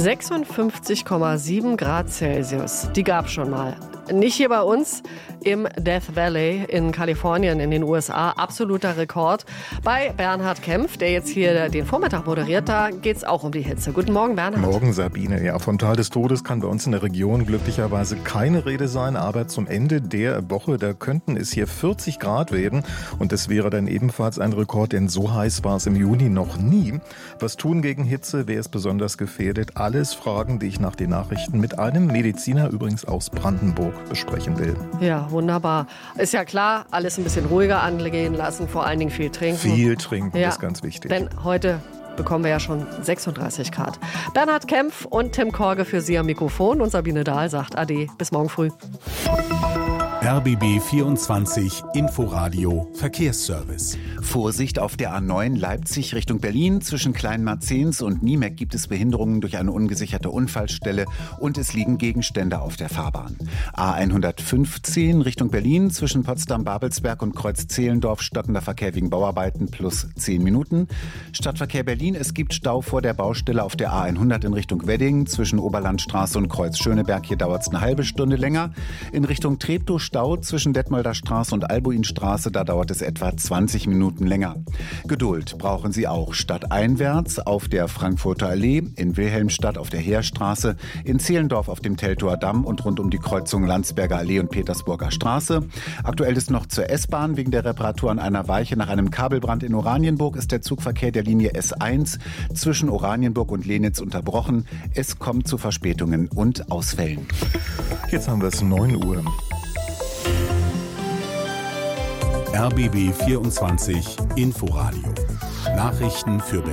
56,7 Grad Celsius. Die gab es schon mal. Nicht hier bei uns im Death Valley in Kalifornien in den USA. Absoluter Rekord. Bei Bernhard Kempf, der jetzt hier den Vormittag moderiert, da geht es auch um die Hitze. Guten Morgen, Bernhard. Morgen, Sabine. Ja, vom Tal des Todes kann bei uns in der Region glücklicherweise keine Rede sein. Aber zum Ende der Woche, da könnten es hier 40 Grad werden. Und das wäre dann ebenfalls ein Rekord, denn so heiß war es im Juni noch nie. Was tun gegen Hitze? Wer ist besonders gefährdet? Alles Fragen, die ich nach den Nachrichten mit einem Mediziner, übrigens aus Brandenburg, besprechen will. Ja, wunderbar. Ist ja klar, alles ein bisschen ruhiger angehen lassen, vor allen Dingen viel trinken. Viel trinken ja, ist ganz wichtig. Denn heute bekommen wir ja schon 36 Grad. Bernhard Kempf und Tim Korge für Sie am Mikrofon und Sabine Dahl sagt Ade. Bis morgen früh. RBB 24 Inforadio Verkehrsservice. Vorsicht auf der A9 Leipzig Richtung Berlin. Zwischen Kleinmarzens und Niemek gibt es Behinderungen durch eine ungesicherte Unfallstelle und es liegen Gegenstände auf der Fahrbahn. A115 Richtung Berlin. Zwischen Potsdam-Babelsberg und Kreuz-Zehlendorf stockender Verkehr wegen Bauarbeiten plus 10 Minuten. Stadtverkehr Berlin. Es gibt Stau vor der Baustelle auf der A100 in Richtung Wedding. Zwischen Oberlandstraße und Kreuz-Schöneberg. Hier dauert es eine halbe Stunde länger. In Richtung Treptow Stau zwischen Detmolder Straße und Albuinstraße, da dauert es etwa 20 Minuten länger. Geduld brauchen Sie auch stadteinwärts auf der Frankfurter Allee, in Wilhelmstadt auf der Heerstraße, in Zehlendorf auf dem Teltower Damm und rund um die Kreuzung Landsberger Allee und Petersburger Straße. Aktuell ist noch zur S-Bahn wegen der Reparatur an einer Weiche nach einem Kabelbrand in Oranienburg ist der Zugverkehr der Linie S1 zwischen Oranienburg und Lenitz unterbrochen. Es kommt zu Verspätungen und Ausfällen. Jetzt haben wir es 9 Uhr. RBB 24 Inforadio. Nachrichten für Berlin.